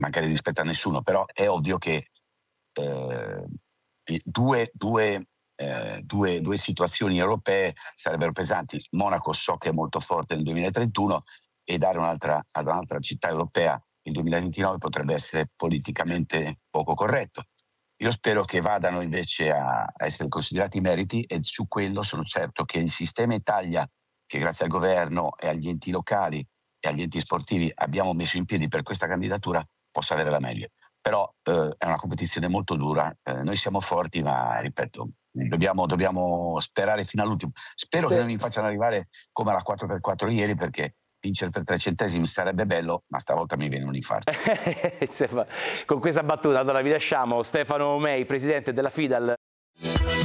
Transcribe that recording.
mancare di rispetto a nessuno, però è ovvio che due situazioni europee sarebbero pesanti. Monaco so che è molto forte nel 2031 e dare ad un'altra città europea il 2029 potrebbe essere politicamente poco corretto. Io spero che vadano invece a essere considerati i meriti, e su quello sono certo che il sistema Italia, che grazie al governo e agli enti locali e agli enti sportivi abbiamo messo in piedi per questa candidatura, possa avere la meglio. Però è una competizione molto dura, noi siamo forti, ma ripeto, dobbiamo sperare fino all'ultimo. Spero che non mi facciano arrivare come alla 4x4 ieri, perché vincere per 3 centesimi sarebbe bello, ma stavolta mi viene un infarto. Con questa battuta allora vi lasciamo Stefano Omei, presidente della FIDAL.